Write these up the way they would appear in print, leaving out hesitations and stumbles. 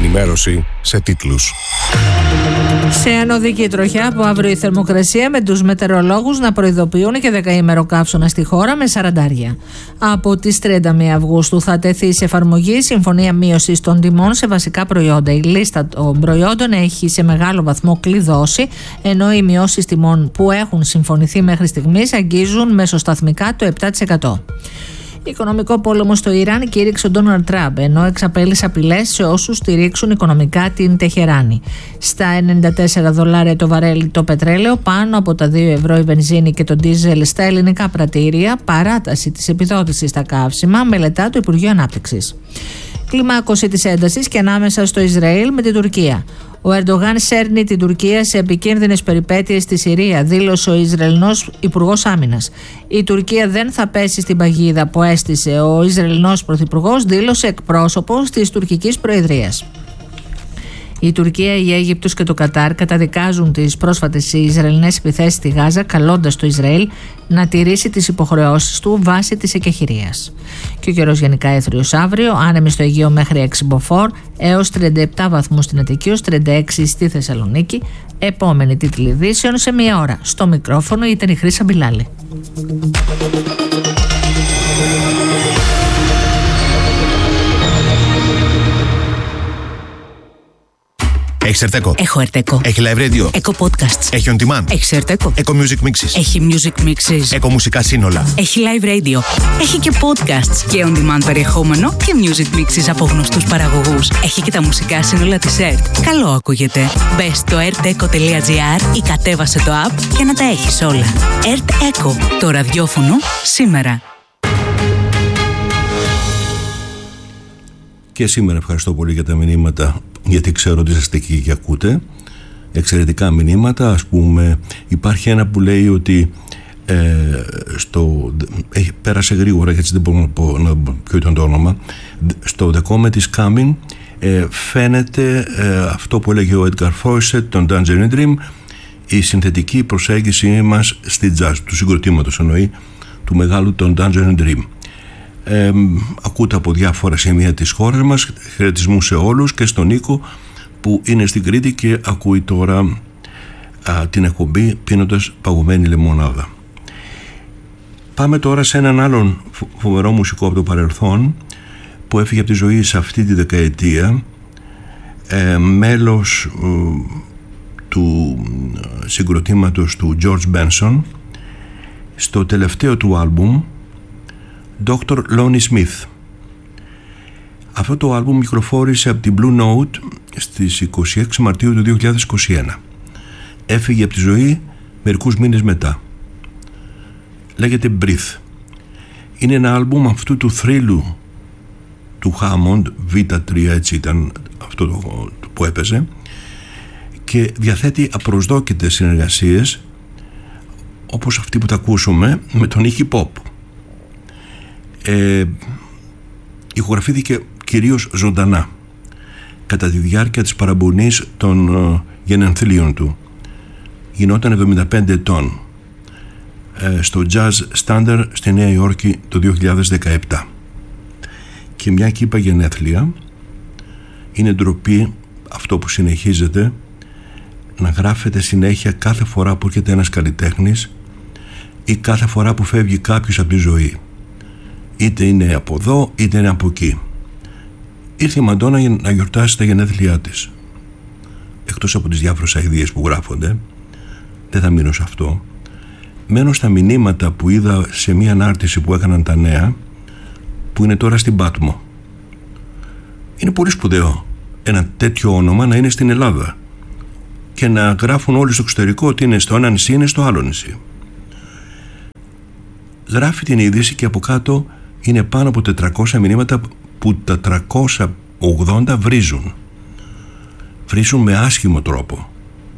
ενημέρωση σε τίτλους. Σε ανωδική τροχιά από αύριο η θερμοκρασία, με τους μετεωρολόγους να προειδοποιούν και δεκαήμερο καύσωνα στη χώρα με 40. Από τις 31 Αυγούστου θα τεθεί σε εφαρμογή η Συμφωνία Μείωσης των Τιμών σε βασικά προϊόντα. Η λίστα των προϊόντων έχει σε μεγάλο βαθμό κλειδώσει, ενώ οι μειώσεις τιμών που έχουν συμφωνηθεί μέχρι στιγμής αγγίζουν μεσοσταθμικά το 7%. Οικονομικό πόλεμο στο Ιράν κήρυξε ο Ντόναλντ Τραμπ, ενώ εξαπέλυσε απειλές σε όσους στηρίξουν οικονομικά την Τεχεράνη. Στα $94 το βαρέλι το πετρέλαιο, πάνω από τα 2 ευρώ η βενζίνη και το ντίζελ στα ελληνικά πρατήρια, παράταση της επιδότησης στα καύσιμα, μελετά το Υπουργείο Ανάπτυξης. Κλιμάκωση της έντασης και ανάμεσα στο Ισραήλ με την Τουρκία. Ο Ερντογάν σέρνει την Τουρκία σε επικίνδυνες περιπέτειες στη Συρία, δήλωσε ο Ισραηλινός Υπουργός Άμυνας. Η Τουρκία δεν θα πέσει στην παγίδα που έστησε ο Ισραηλινός Πρωθυπουργός, δήλωσε εκπρόσωπος της τουρκικής Προεδρίας. Η Τουρκία, η Αίγυπτος και το Κατάρ καταδικάζουν τις πρόσφατες Ισραηλινές επιθέσεις στη Γάζα, καλώντας το Ισραήλ να τηρήσει τις υποχρεώσεις του βάσει της εκεχηρίας. Και ο καιρός γενικά έθριος αύριο, άνεμοι στο Αιγαίο μέχρι 6 μποφόρ, έως 37 βαθμούς στην Αττική, ως 36 στη Θεσσαλονίκη. Επόμενη τίτλη ειδήσεων σε μία ώρα. Στο μικρόφωνο ήταν η Χρύσα Μπιλάλη. Έχεις Ερτέκο? Έχω Ερτέκο. Έχει live radio? Έχω podcasts. Έχει on demand? Έχει Ερτέκο. Eco Music Mixes? Έχει music mixes. Eco μουσικά σύνολα? Έχει live radio. Έχει και podcasts και on demand περιεχόμενο και music mixes από γνωστούς παραγωγούς. Έχει και τα μουσικά σύνολα της ΕΡΤ. Καλό ακούγεται. Μπες στο erteco.gr ή κατέβασε το app για να τα έχεις όλα. ΕΡΤ Eco. Το ραδιόφωνο σήμερα. Και σήμερα ευχαριστώ πολύ για τα μηνύματα, γιατί ξέρω ότι είστε εκεί και ακούτε εξαιρετικά μηνύματα. Ας πούμε, υπάρχει ένα που λέει ότι πέρασε γρήγορα, γιατί δεν μπορώ να πω ποιο ήταν το όνομα. Στο The Comet is Coming φαίνεται αυτό που έλεγε ο Edgar Fawcett, τον Tangerine Dream, η συνθετική προσέγγιση μας στη jazz, του συγκροτήματος εννοεί, του μεγάλου τον Tangerine Dream. Ακούτε από διάφορα σημεία της χώρας μας. Χαιρετισμού σε όλους και στον Νίκο που είναι στην Κρήτη και ακούει τώρα την εκπομπή πίνοντας παγωμένη λεμονάδα. Πάμε τώρα σε έναν άλλον φοβερό μουσικό από το παρελθόν που έφυγε από τη ζωή σε αυτή τη δεκαετία, μέλος του συγκροτήματος του George Benson, στο τελευταίο του άλμπουμ Dr. Lonnie Smith. Αυτό το άλμπουμ κυκλοφόρησε από την Blue Note στις 26 Μαρτίου του 2021. Έφυγε από τη ζωή μερικούς μήνες μετά. Λέγεται Breathe. Είναι ένα άλμπουμ αυτού του θρύλου του Hammond, Β3 έτσι ήταν αυτό το που έπαιζε, και διαθέτει απροσδόκητες συνεργασίες όπως αυτή που θα ακούσουμε με τον Iggy Pop. Ηχογραφήθηκε κυρίως ζωντανά κατά τη διάρκεια της παραμονής των γενενθλίων του. Γινόταν 75 ετών στο Jazz Standard στη Νέα Υόρκη το 2017. Και μια και είπα γενέθλια, είναι ντροπή αυτό που συνεχίζεται να γράφεται συνέχεια κάθε φορά που έρχεται ένας καλλιτέχνης ή κάθε φορά που φεύγει κάποιος από τη ζωή. Είτε είναι από εδώ είτε είναι από εκεί. Ήρθε η Μαντόνα για να γιορτάσει τα γενέθλιά της. Εκτός από τις διάφορες αηδίες που γράφονται, δεν θα μείνω σε αυτό. Μένω στα μηνύματα που είδα σε μια ανάρτηση που έκαναν τα Νέα, που είναι τώρα στην Πάτμο. Είναι πολύ σπουδαίο ένα τέτοιο όνομα να είναι στην Ελλάδα και να γράφουν όλοι στο εξωτερικό ότι είναι στο ένα νησί, είναι στο άλλο νησί. Γράφει την είδηση και από κάτω είναι πάνω από 400 μηνύματα που τα 380 βρίζουν. Βρίζουν με άσχημο τρόπο.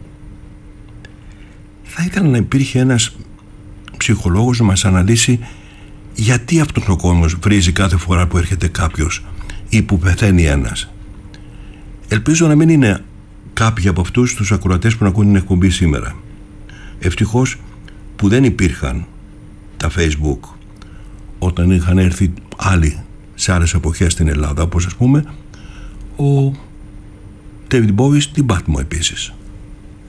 Θα ήθελα να υπήρχε ένας ψυχολόγος να μας αναλύσει γιατί αυτός ο κόσμος βρίζει κάθε φορά που έρχεται κάποιος ή που πεθαίνει ένας. Ελπίζω να μην είναι κάποιοι από αυτούς τους ακροατές που να ακούν την εκπομπή σήμερα. Ευτυχώς που δεν υπήρχαν τα Facebook όταν είχαν έρθει άλλοι σε άλλες εποχές στην Ελλάδα, όπως ας πούμε ο David Bowie στην Patmos επίσης.